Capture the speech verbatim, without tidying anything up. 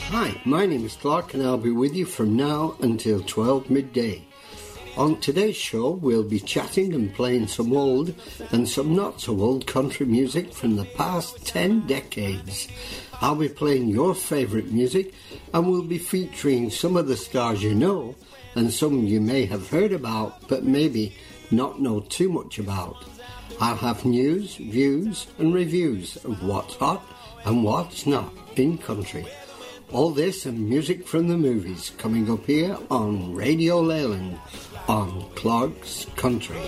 Hi, my name is Clark and I'll be with you from now until twelve midday. On today's show we'll be chatting and playing some old and some not so old country music from the past ten decades. I'll be playing your favourite music and we'll be featuring some of the stars you know and some you may have heard about but maybe not know too much about. I'll have news, views and reviews of what's hot and what's not in country. All this and music from the movies coming up here on Radio Leyland on Clark's Country.